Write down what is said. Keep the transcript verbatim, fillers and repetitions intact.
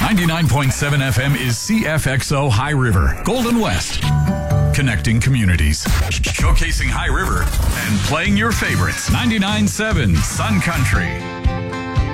ninety-nine point seven F M is C F X O High River, Golden West. Connecting communities. Showcasing High River and playing your favorites. ninety-nine point seven Sun Country.